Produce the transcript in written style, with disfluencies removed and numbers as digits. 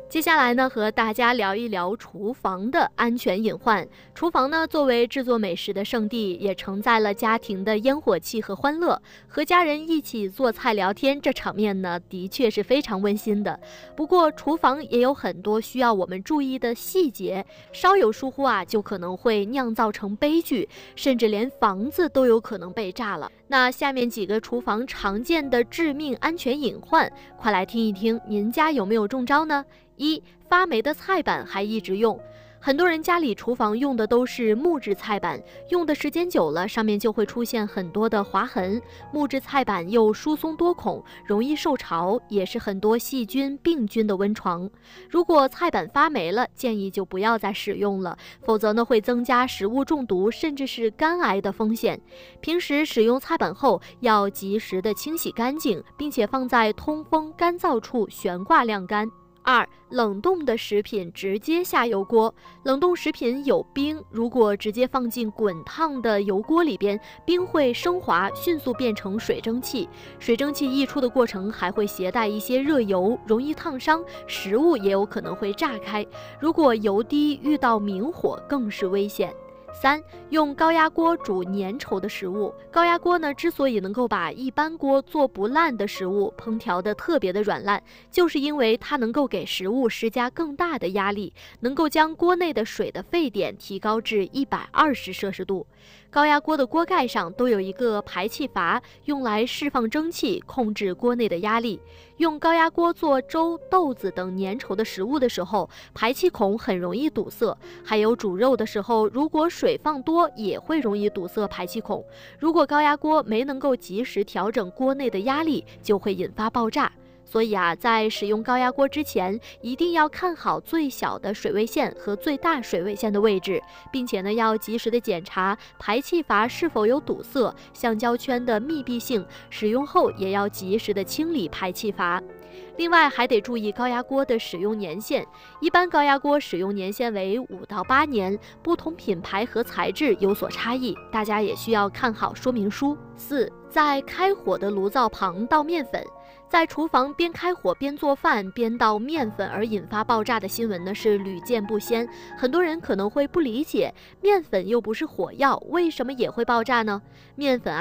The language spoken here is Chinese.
接下来呢，和大家聊一聊厨房的安全隐患。厨房呢，作为制作美食的圣地，也承载了家庭的烟火气和欢乐。和家人一起做菜聊天，这场面呢，的确是非常温馨的。不过，厨房也有很多需要我们注意的细节，稍有疏忽啊，就可能会酿造成悲剧，甚至连房子都有可能被炸了。那下面几个厨房常见的致命安全隐患，快来听一听，您家有没有中招呢？发霉的菜板还一直用。很多人家里厨房用的都是木质菜板，用的时间久了，上面就会出现很多的划痕。木质菜板又疏松多孔，容易受潮，也是很多细菌病菌的温床。如果菜板发霉了，建议就不要再使用了，否则呢会增加食物中毒甚至是肝癌的风险。平时使用菜板后要及时的清洗干净，并且放在通风干燥处悬挂晾干。冷冻的食品直接下油锅。冷冻食品有冰，如果直接放进滚烫的油锅里边，冰会升华，迅速变成水蒸气。水蒸气溢出的过程还会携带一些热油，容易烫伤，食物也有可能会炸开。如果油滴遇到明火，更是危险。用高压锅煮粘稠的食物。高压锅呢，之所以能够把一般锅做不烂的食物烹调得特别的软烂，就是因为它能够给食物施加更大的压力，能够将锅内的水的沸点提高至120摄氏度。高压锅的锅盖上都有一个排气阀，用来释放蒸汽，控制锅内的压力。用高压锅做粥、豆子等粘稠的食物的时候，排气孔很容易堵塞。还有煮肉的时候，如果水放多，也会容易堵塞排气孔。如果高压锅没能够及时调整锅内的压力，就会引发爆炸。所以在使用高压锅之前，一定要看好最小的水位线和最大水位线的位置，并且呢，要及时的检查排气阀是否有堵塞、橡胶圈的密闭性，使用后也要及时的清理排气阀。另外还得注意高压锅的使用年限，一般高压锅使用年限为5到8年，不同品牌和材质有所差异，大家也需要看好说明书。在开火的炉灶旁倒面粉。在厨房边开火边做饭边倒面粉而引发爆炸的新闻呢是屡见不鲜，很多人可能会不理解，面粉又不是火药，为什么也会爆炸呢？面粉